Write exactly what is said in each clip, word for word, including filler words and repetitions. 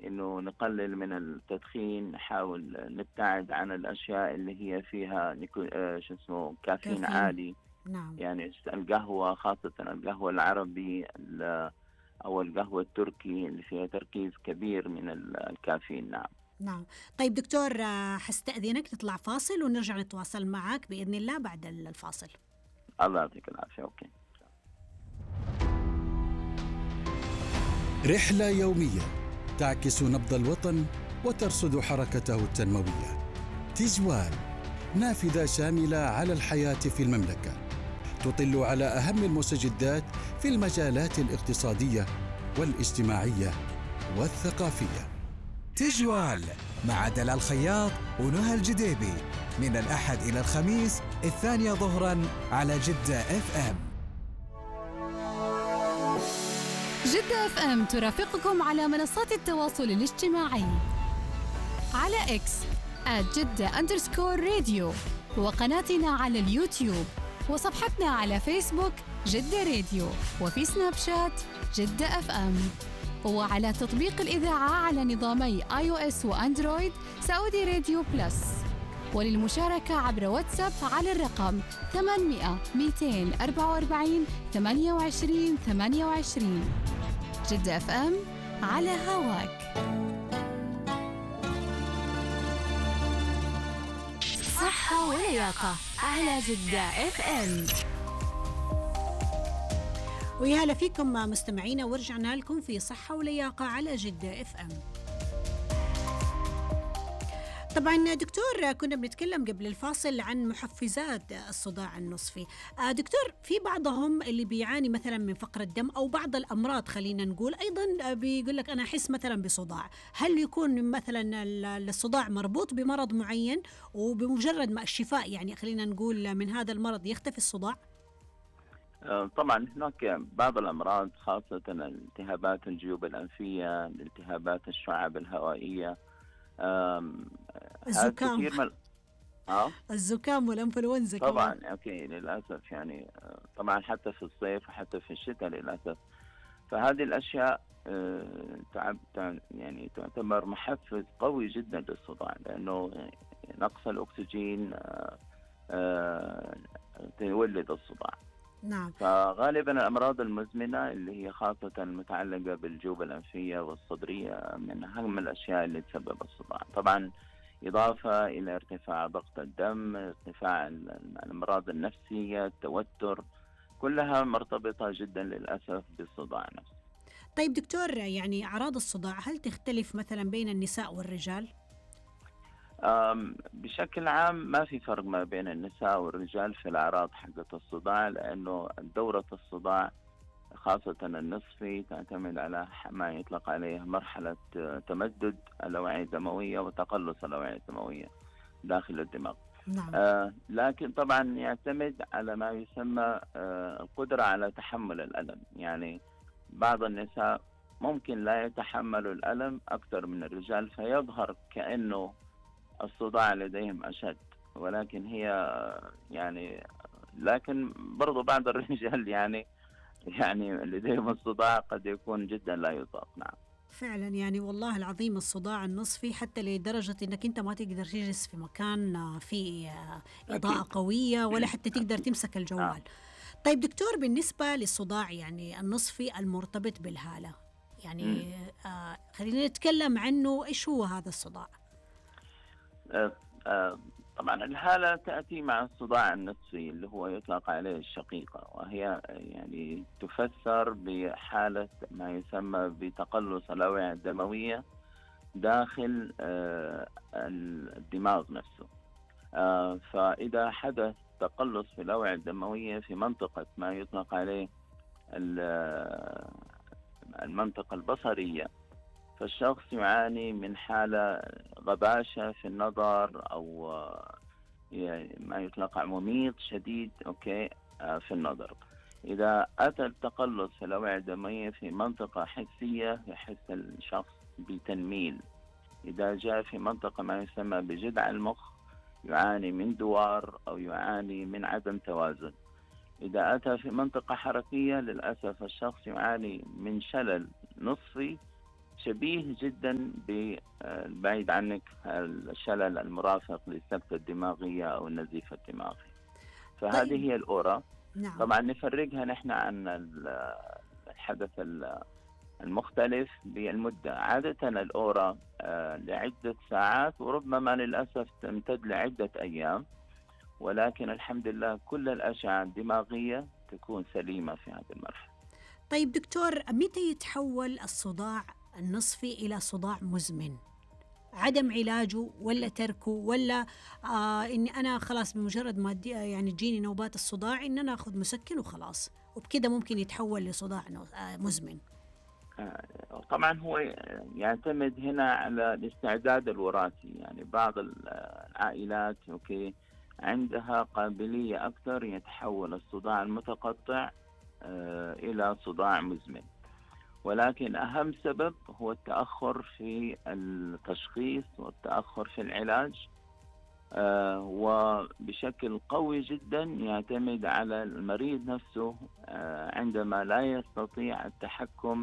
إنه نقلل من التدخين، نحاول نبتعد عن الأشياء اللي هي فيها نيكو... آه شو اسمه كافيين كافيين. عالي. نعم. يعني القهوة، خاصة القهوة العربي ال- أو القهوة التركي اللي فيها تركيز كبير من ال- الكافيين. نعم. نعم. طيب دكتور، آه، حستأذنك نطلع فاصل ونرجع نتواصل معك بإذن الله بعد الفاصل. الله يعطيك العافية. أوكي. رحلة يومية تعكس نبض الوطن وترصد حركته التنموية. تجوال، نافذة شاملة على الحياة في المملكة، تطل على أهم المستجدات في المجالات الاقتصادية والاجتماعية والثقافية. تجوال مع دلال خياط ونهى الجديبي من الأحد إلى الخميس الثانية ظهراً على جدة اف ام. جدة اف ام ترافقكم على منصات التواصل الاجتماعي على اكس @جدة أندرسكور راديو، وقناتنا على اليوتيوب، وصفحتنا على فيسبوك جدة راديو، وفي سناب شات جدة اف ام، وعلى تطبيق الإذاعة على نظامي آي أو إس وأندرويد سعودي راديو بلس. وللمشاركة عبر واتساب على الرقم ثمانمئة مئتين وأربعة وأربعين ثمانية وعشرين ثمانية وعشرين. جدة اف ام على هواك. صحة ولياقة على جدة اف ام. ويا هلا فيكم مستمعينا، ورجعنا لكم في صحة ولياقة على جدة اف ام. طبعا دكتور، كنا بنتكلم قبل الفاصل عن محفزات الصداع النصفي. دكتور، في بعضهم اللي بيعاني مثلا من فقر الدم أو بعض الأمراض، خلينا نقول أيضا بيقول لك أنا أحس مثلا بصداع. هل يكون مثلا الصداع مربوط بمرض معين وبمجرد ما الشفاء يعني خلينا نقول من هذا المرض يختفي الصداع؟ طبعا هناك بعض الأمراض، خاصة التهابات الجيوب الأنفية، التهابات الشعب الهوائية، هذا الزكام. كثير من اه الزكام والانفلونزا طبعا. كمان. اوكي، للاسف يعني طبعا حتى في الصيف وحتى في الشتاء للاسف. فهذه الاشياء تعب يعني تعتبر محفز قوي جدا للصداع، لانه نقص الاكسجين تولد الصداع. نعم. فغالبا الأمراض المزمنة اللي هي خاصة المتعلقة بالجيوب الأنفية والصدرية من أهم الأشياء اللي تسبب الصداع. طبعا إضافة إلى ارتفاع ضغط الدم، ارتفاع الأمراض النفسية، التوتر، كلها مرتبطة جدا للأسف بالصداع نفسه. طيب دكتور، يعني أعراض الصداع هل تختلف مثلا بين النساء والرجال؟ بشكل عام ما في فرق ما بين النساء والرجال في الأعراض حقة الصداع، لأنه دورة الصداع خاصة النصفي تعتمد على ما يطلق عليه مرحلة تمدد الأوعية الدموية وتقلص الأوعية الدموية داخل الدماغ. نعم. آه لكن طبعا يعتمد على ما يسمى آه القدرة على تحمل الألم. يعني بعض النساء ممكن لا يتحملوا الألم أكثر من الرجال، فيظهر كأنه الصداع لديهم أشد، ولكن هي يعني لكن برضو بعض الرجال يعني يعني لديهم الصداع قد يكون جدا لا يطاق. نعم فعلا، يعني والله العظيم الصداع النصفي حتى لدرجة انك انت ما تقدر تجلس في مكان فيه إضاءة أكيد. قوية، ولا حتى تقدر أكيد. تمسك الجوال. آه. طيب دكتور، بالنسبة للصداع يعني النصفي المرتبط بالهالة، يعني آه خلينا نتكلم عنه، ايش هو هذا الصداع؟ آه آه طبعا الهالة تأتي مع الصداع النصفي اللي هو يطلق عليه الشقيقة، وهي يعني تفسر بحالة ما يسمى بتقلص الأوعية الدموية داخل الدماغ نفسه. فإذا حدث تقلص في الأوعية الدموية في منطقة ما يطلق عليه المنطقة البصرية، فالشخص يعاني من حالة غباشة في النظر أو يعني ما يطلق مميط شديد أوكي في النظر. إذا أتى التقلص في الأوعية الدموية في منطقة حسية يحس الشخص بتنميل. إذا جاء في منطقة ما يسمى بجذع المخ يعاني من دوار أو يعاني من عدم توازن. إذا أتى في منطقة حركية للأسف الشخص يعاني من شلل نصفي شبيه جدا بالبعيد عنك الشلل المرافق للسكتة الدماغية أو النزيف الدماغي. فهذه طيب. هي الأورا. نعم. طبعا نفرقها نحن عن الحدث المختلف بالمدة. عادة الأورا لعدة ساعات وربما للأسف تمتد لعدة أيام، ولكن الحمد لله كل الأشعة الدماغية تكون سليمة في هذه المرحلة. طيب دكتور، متى يتحول الصداع النصفي إلى صداع مزمن؟ عدم علاجه ولا تركه، ولا آه إني أنا خلاص بمجرد ما يعني تجيني نوبات الصداع إن أنا أخذ مسكن وخلاص وبكده ممكن يتحول لصداع مزمن؟ طبعا هو يعتمد هنا على الاستعداد الوراثي. يعني بعض العائلات أوكي عندها قابلية أكثر يتحول الصداع المتقطع إلى صداع مزمن، ولكن أهم سبب هو التأخر في التشخيص والتأخر في العلاج، وبشكل قوي جدا يعتمد على المريض نفسه عندما لا يستطيع التحكم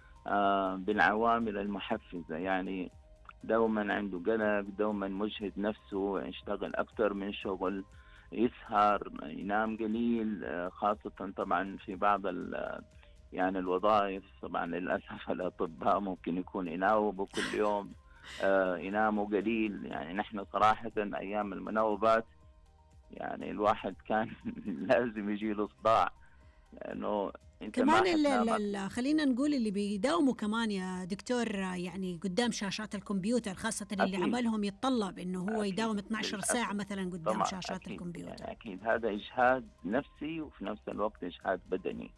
بالعوامل المحفزة. يعني دوما عنده قلق، دوما مجهد نفسه، يشتغل أكثر من شغل، يسهر، ينام قليل، خاصة طبعا في بعض يعني الوظائف. طبعا للأسف الأطباء ممكن يكون يناوبوا كل يوم، يناموا قليل. يعني نحن صراحة أيام المناوبات يعني الواحد كان لازم يجي له صداع، لأنه كمان ال خلينا نقول اللي بيداوموا كمان يا دكتور يعني قدام شاشات الكمبيوتر، خاصة اللي أكيد. عملهم يتطلب إنه هو يداوم اثنتي عشرة ساعة مثلا قدام شاشات أكيد. الكمبيوتر. يعني أكيد هذا إجهاد نفسي وفي نفس الوقت إجهاد بدني.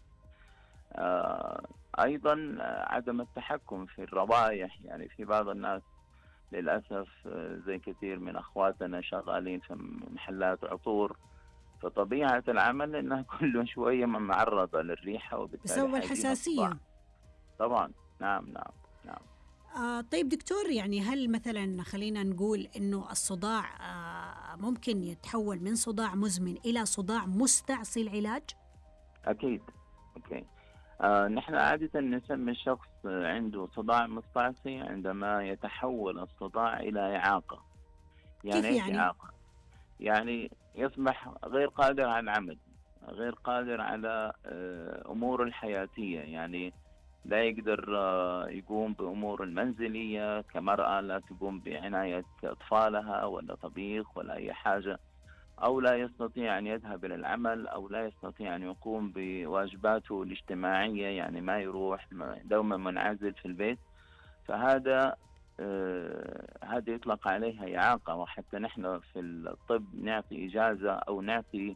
آه أيضا عدم التحكم في الروائح. يعني في بعض الناس للأسف زي كثير من أخواتنا شغالين في محلات عطور، فطبيعة العمل إنها كل شوية معرضة للريحة وبالتالي بسبب الحساسية. طبعا. نعم نعم نعم. آه طيب دكتور، يعني هل مثلا خلينا نقول إنه الصداع آه ممكن يتحول من صداع مزمن إلى صداع مستعصي العلاج؟ أكيد. أوكي. آه نحن عادة نسمي الشخص عنده صداع مستعصي عندما يتحول الصداع إلى إعاقة. يعني كيف يعني؟ إعاقة يعني يصبح غير قادر على العمل، غير قادر على أمور الحياتية. يعني لا يقدر يقوم بأمور المنزلية كمرأة، لا تقوم بعناية أطفالها ولا طبيخ ولا أي حاجة، أو لا يستطيع أن يذهب إلى العمل، أو لا يستطيع أن يقوم بواجباته الاجتماعية. يعني ما يروح، دوما منعزل في البيت. فهذا آه هذا يطلق عليها إعاقة. وحتى نحن في الطب نعطي إجازة أو نعطي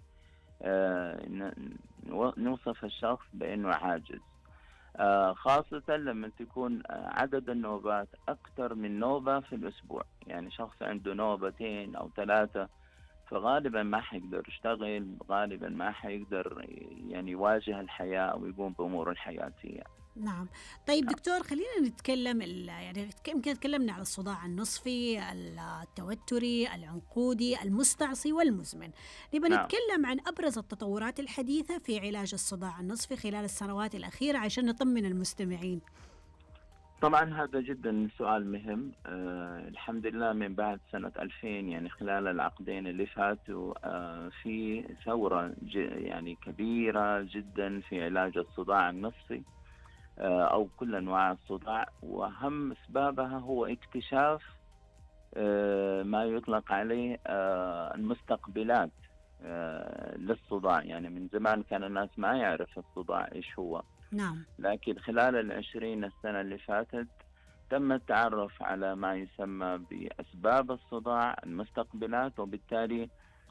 آه نوصف الشخص بأنه عاجز، آه خاصة لما تكون عدد النوبات أكثر من نوبة في الأسبوع. يعني شخص عنده نوبتين أو ثلاثة فغالبا ما حيقدر يشتغل، غالبا ما حيقدر يعني يواجه الحياة أو يقوم بأموره الحياتية. نعم. طيب دكتور، خلينا نتكلم يعني يمكن تكلمنا على الصداع النصفي، التوتري، العنقودي، المستعصي والمزمن. نبغى نعم. نتكلم عن أبرز التطورات الحديثة في علاج الصداع النصفي خلال السنوات الأخيرة عشان نطمن المستمعين. طبعا هذا جدا سؤال مهم. آه الحمد لله من بعد سنة ألفين يعني خلال العقدين اللي فاتوا آه في ثورة يعني كبيرة جدا في علاج الصداع النصفي آه أو كل أنواع الصداع. وأهم أسبابها هو اكتشاف آه ما يطلق عليه آه المستقبلات آه للصداع. يعني من زمان كان الناس ما يعرف الصداع إيش هو. نعم. لكن خلال العشرين السنة اللي فاتت تم التعرف على ما يسمى بأسباب الصداع، المستقبلات، وبالتالي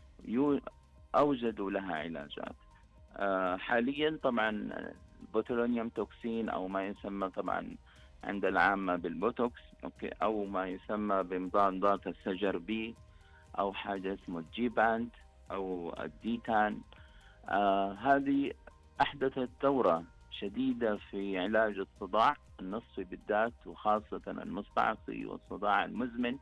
أوجدوا لها علاجات. أه حاليا طبعا البوتولينيوم توكسين أو ما يسمى طبعا عند العامة بالبوتوكس أوكي، أو ما يسمى بمضادات السجر بي، أو حاجة اسمه الجيبانت أو الديتان. أه هذه أحدثت ثورة شديدة في علاج الصداع النصفي بالذات، وخاصة المستعصي والصداع المزمن.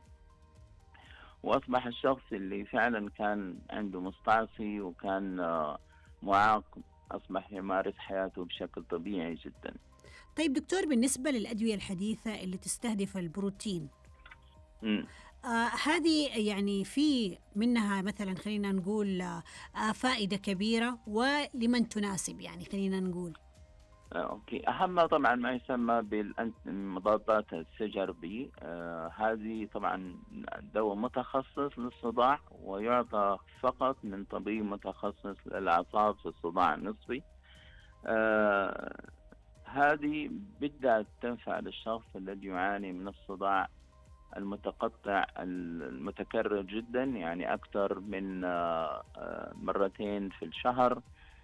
وأصبح الشخص اللي فعلا كان عنده مستعصي وكان معاق أصبح يمارس حياته بشكل طبيعي جدا. طيب دكتور، بالنسبة للأدوية الحديثة اللي تستهدف البروتين، مم. آه هذه يعني في منها مثلا خلينا نقول آه فائدة كبيرة، ولمن تناسب يعني خلينا نقول؟ آه، أوكي. أهم طبعا ما يسمى بالمضادات السجربي. آه هذه طبعا دواء متخصص للصداع، ويعطى فقط من طبيب متخصص للأعصاب في الصداع النصفي. آه هذه بالذات تنفع للشخص الذي يعاني من الصداع المتقطع المتكرر جدا، يعني أكثر من آه، آه، مرتين في الشهر،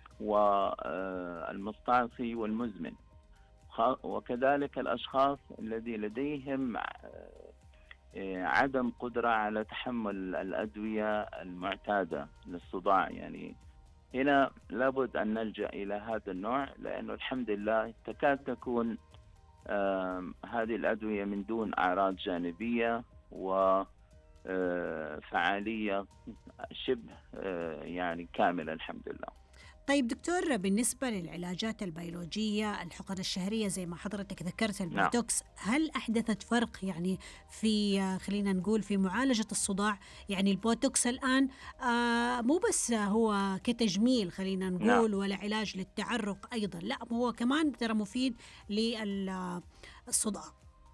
والمستعصي والمزمن، خ- وكذلك الأشخاص الذي لديهم آه، آه، عدم قدرة على تحمل الأدوية المعتادة للصداع. يعني هنا لابد أن نلجأ إلى هذا النوع، لأنه الحمد لله تكاد تكون آم، هذه الأدوية من دون أعراض جانبية وفعالية شبه آه، يعني كاملة الحمد لله. طيب دكتور، بالنسبة للعلاجات البيولوجية، الحقن الشهرية زي ما حضرتك ذكرت نعم. البوتوكس، هل أحدثت فرق يعني في آه، خلينا نقول في معالجة الصداع؟ يعني البوتوكس الآن آه مو بس هو كتجميل خلينا نقول، نعم. ولا علاج للتعرق أيضا، لا هو كمان ترى مفيد للصداع.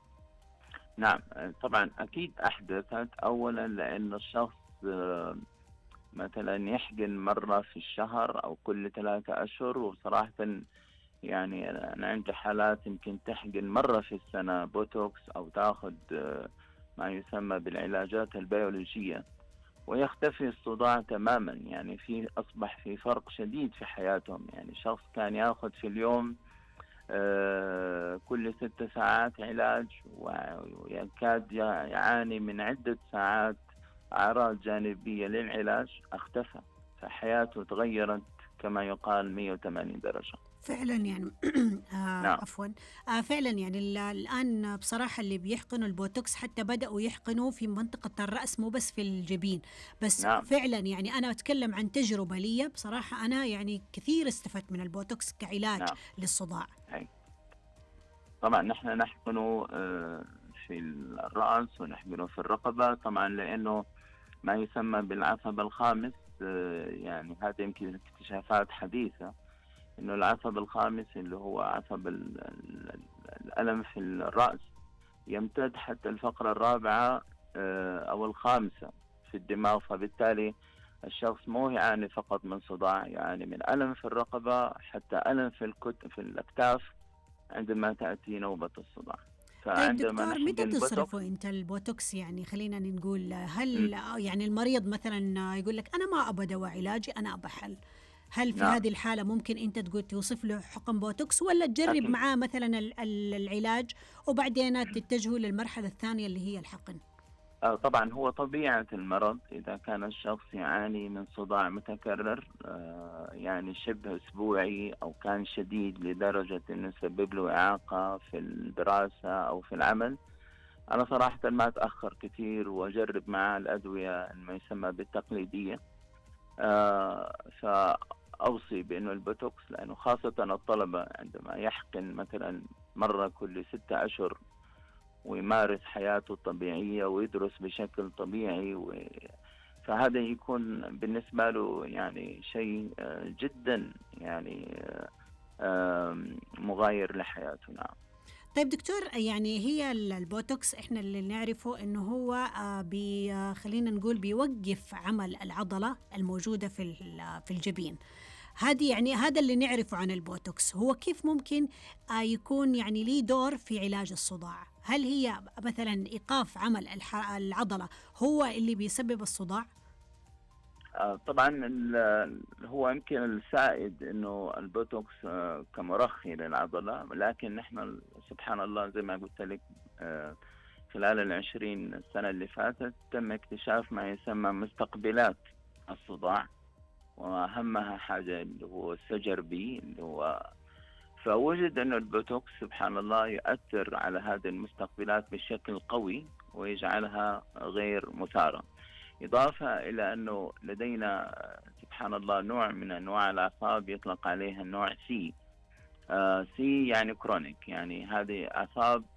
نعم طبعا أكيد أحدثت. أولا لأن الشخص آه، مثلا يحقن مرة في الشهر أو كل ثلاثة أشهر، وصراحة يعني أنا عندي حالات يمكن تحقن مرة في السنة بوتوكس أو تأخذ آه، ما يسمى بالعلاجات البيولوجية، ويختفي الصداع تماما. يعني في أصبح في فرق شديد في حياتهم. يعني شخص كان يأخذ في اليوم آه، كل ست ساعات علاج، ويكاد يعاني من عدة ساعات أعراض جانبية للعلاج، اختفى، فحياته تغيرت كما يقال مئة وثمانين درجة. فعلا يعني آه نعم. عفوا آه فعلا يعني ال- الآن بصراحة اللي بيحقنوا البوتوكس حتى بدأوا يحقنوا في منطقة الرأس، مو بس في الجبين بس. نعم. فعلا يعني أنا أتكلم عن تجربة لي بصراحة، أنا يعني كثير استفدت من البوتوكس كعلاج نعم. للصداع. هي. طبعا نحن نحقنه آه، في الرأس ونحقنه في الرقبة، طبعا لأنه ما يسمى بالعصب الخامس. آه، يعني هذا يمكن اكتشافات حديثة، إنه العصب الخامس اللي هو عصب ال- ال- الألم في الرأس يمتد حتى الفقرة الرابعة آه، أو الخامسة في الدماغ. فبالتالي الشخص مو يعاني فقط من صداع، يعني من ألم في الرقبة حتى ألم في الكت في الأكتاف عندما تأتي نوبة الصداع. طيب فعندما دكتور، متى نحقن بوتوكس تصرفوا انت البوتوكس؟ يعني خلينا نقول، هل يعني المريض مثلا يقول لك انا ما ابى دواء علاجي، انا ابى حل، هل في نعم. هذه الحالة ممكن انت تقول توصف له حقن بوتوكس، ولا تجرب أكيد. معاه مثلا ال- ال- العلاج وبعدين تتجهوا للمرحلة الثانية اللي هي الحقن؟ آه، طبعا هو طبيعة المرض. إذا كان الشخص يعاني من صداع متكرر آه، يعني شبه أسبوعي، أو كان شديد لدرجة أنه يسبب له إعاقة في الدراسة أو في العمل، أنا صراحة ما أتأخر كثير وأجرب معه الأدوية ما يسمى بالتقليدية. آه، فأوصي بأنه البوتوكس، لأنه خاصة الطلبة عندما يحقن مثلا مرة كل ستة أشهر ويمارس حياته الطبيعية ويدرس بشكل طبيعي و... فهذا يكون بالنسبة له يعني شيء آه، جدا يعني آه، آم، مغاير لحياته. نعم. طيب دكتور، يعني هي ال- البوتوكس احنا اللي نعرفه انه هو آه، بي آه، خلينا نقول بيوقف عمل العضلة الموجودة في ال- في الجبين. هذه يعني هذا اللي نعرفه عن البوتوكس. هو كيف ممكن آه، يكون يعني ليه دور في علاج الصداع؟ هل هي مثلا إيقاف عمل الح- العضلة هو اللي بيسبب الصداع؟ آه، طبعا ال- هو يمكن السائد انه البوتوكس آه، كمرخي للعضلة، لكن نحن سبحان الله زي ما قلت لك آه، خلال العشرين سنة اللي فاتت تم اكتشاف ما يسمى مستقبلات الصداع، وأهمها حاجة اللي هو السجربي اللي هو، فوجد أن البوتوكس سبحان الله يؤثر على هذه المستقبلات بشكل قوي ويجعلها غير مثارة. إضافة إلى أنه لدينا سبحان الله نوع من أنواع الأعصاب يطلق عليها النوع سي، سي يعني كرونيك، يعني هذه أعصاب